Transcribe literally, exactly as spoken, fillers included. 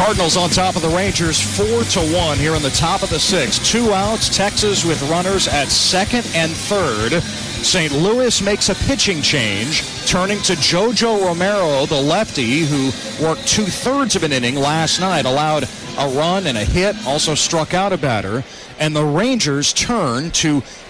Cardinals on top of the Rangers four to one here in the top of the sixth. Two outs, Texas with runners at second and third. Saint Louis makes a pitching change, turning to Jojo Romero, the lefty, who worked two-thirds of an inning last night, allowed a run and a hit, also struck out a batter. And the Rangers turn to